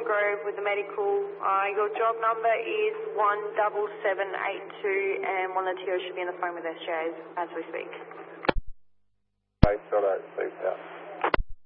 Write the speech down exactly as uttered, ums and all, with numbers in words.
Grove with the medical. Uh, your job number is one seven seven eight two, and one of the T Os should be on the phone with S J as, as we speak. I saw that, please, yeah.